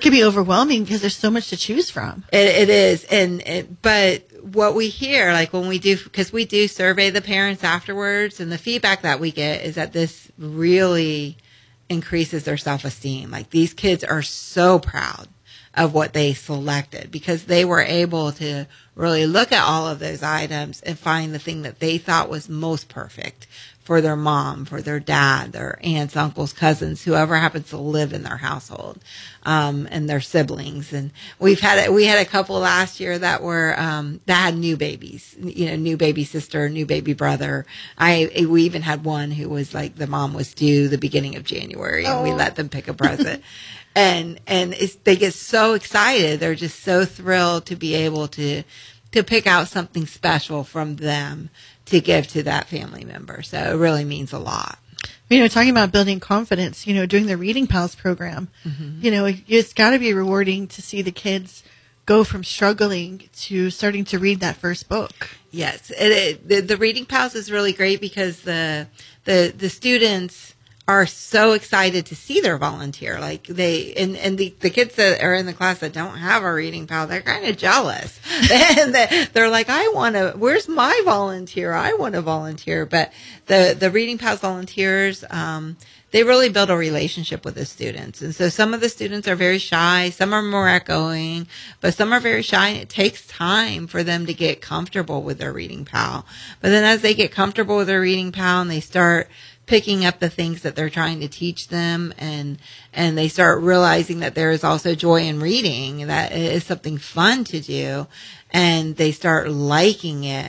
can be overwhelming because there's so much to choose from. It is. But what we hear, like when we do, because we do survey the parents afterwards, and the feedback that we get is that this really increases their self-esteem. Like these kids are so proud of what they selected because they were able to really look at all of those items and find the thing that they thought was most perfect for their mom, for their dad, their aunts, uncles, cousins, whoever happens to live in their household, and their siblings. And we had a couple last year that were, that had new babies, new baby sister, new baby brother. We even had one who was like, the mom was due the beginning of January and we let them pick a present. And they get so excited. They're just so thrilled to be able to pick out something special from them to give to that family member. So it really means a lot. Talking about building confidence, doing the Reading Pals program, it's got to be rewarding to see the kids go from struggling to starting to read that first book. Yes. The Reading Pals is really great because the students are so excited to see their volunteer. Like the kids that are in the class that don't have a reading pal, they're kind of jealous. And they're like, where's my volunteer? I want to volunteer. But the Reading Pals volunteers, they really build a relationship with the students. And so some of the students are very shy. Some are more outgoing, but some are very shy. And it takes time for them to get comfortable with their reading pal. But then as they get comfortable with their reading pal and they start picking up the things that they're trying to teach them and they start realizing that there is also joy in reading, that it is something fun to do, and they start liking it,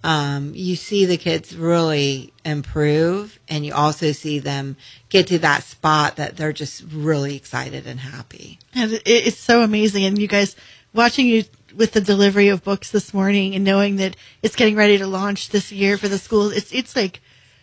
you see the kids really improve, and you also see them get to that spot that they're just really excited and happy. And it's so amazing. And you guys, watching you with the delivery of books this morning and knowing that it's getting ready to launch this year for the schools, it's like,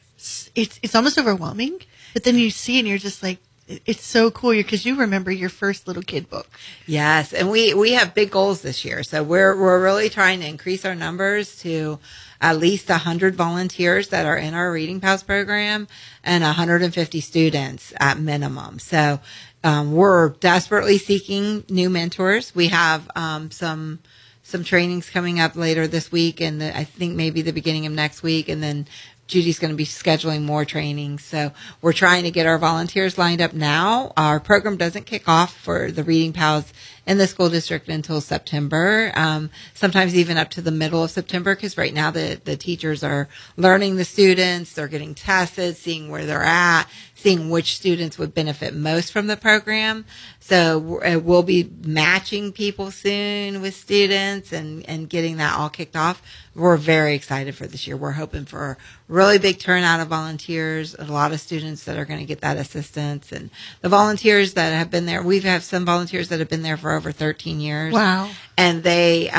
it's almost overwhelming, but then you see and you're just like, it's so cool because you remember your first little kid book. Yes. And we have big goals this year. So we're really trying to increase our numbers to at least 100 volunteers that are in our Reading Pals program and 150 students at minimum. So, we're desperately seeking new mentors. We have, some trainings coming up later this week and I think maybe the beginning of next week. And then Judy's going to be scheduling more trainings. So we're trying to get our volunteers lined up now. Our program doesn't kick off for the Reading Pals in the school district until September, sometimes even up to the middle of September, because right now the teachers are learning the students, they're getting tested, seeing where they're at, seeing which students would benefit most from the program. So we'll be matching people soon with students and getting that all kicked off. We're very excited for this year. We're hoping for a really big turnout of volunteers, a lot of students that are going to get that assistance. And the volunteers that have been there, we've had some volunteers that have been there for over 13 years. Wow. And they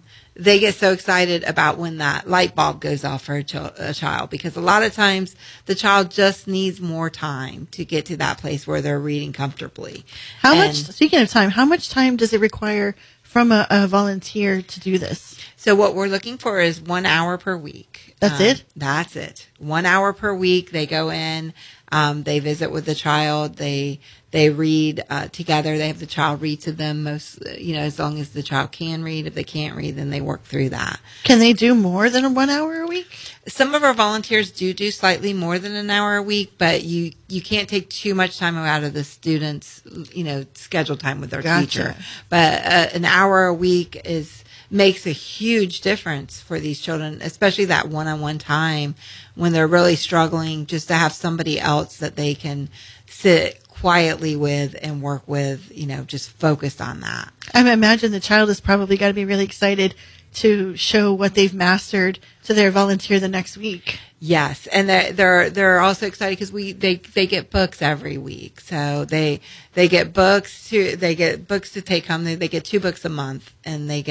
get so excited about when that light bulb goes off for a child, because a lot of times the child just needs more time to get to that place where they're reading comfortably. Speaking of time, how much time does it require from a volunteer to do this? So what we're looking for is 1 hour per week. That's it? That's it. 1 hour per week. They go in, they visit with the child, they read together. They have the child read to them as long as the child can read. If they can't read, then they work through that. Can they do more than 1 hour a week? Some of our volunteers do slightly more than an hour a week, but you can't take too much time out of the students, scheduled time with their teacher. But an hour a week makes a huge difference for these children, especially that one-on-one time when they're really struggling, just to have somebody else that they can sit quietly with and work with, just focused on that. I imagine the child has probably got to be really excited to show what they've mastered to their volunteer the next week. Yes, and they're also excited because they get books every week. So they get books to take home. They get 2 books a month, and they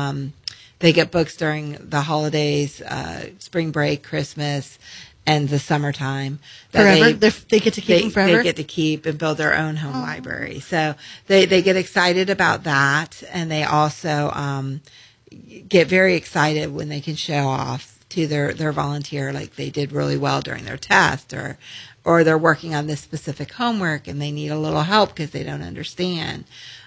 get books during the holidays, spring break, Christmas, and the summertime. Forever? They get to keep them forever? They get to keep and build their own home library. So they get excited about that, and they also get very excited when they can show off to their volunteer, like they did really well during their test, or they're working on this specific homework and they need a little help because they don't understand.